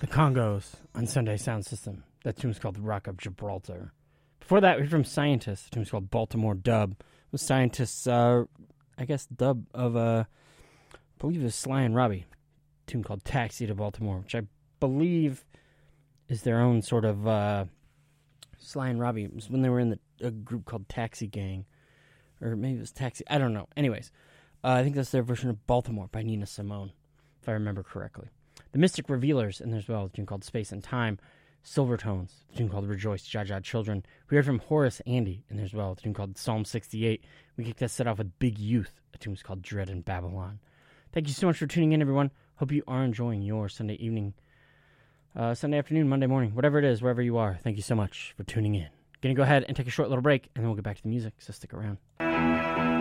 The Congos on Sunday Sound System. That tune's called Rock of Gibraltar. Before that, we heard from Scientists. The tune's called Baltimore Dub. The Scientists, dub of, I believe it was Sly and Robbie. A tune called Taxi to Baltimore, which I believe is their own sort of, Sly and Robbie. It was when they were in a group called Taxi Gang. Or maybe it was Taxi. I don't know. Anyways, I think that's their version of Baltimore by Nina Simone, if I remember correctly. The Mystic Revealers, and there's a tune called Space and Time. Silvertones, a tune called Rejoice, Jaja Children. We heard from Horace Andy, and there's a tune called Psalm 68. We kicked that set off with Big Youth, a tune called Dread in Babylon. Thank you so much for tuning in, everyone. Hope you are enjoying your Sunday evening, Sunday afternoon, Monday morning, whatever it is, wherever you are. Thank you so much for tuning in. Gonna go ahead and take a short little break, and then we'll get back to the music, so stick around.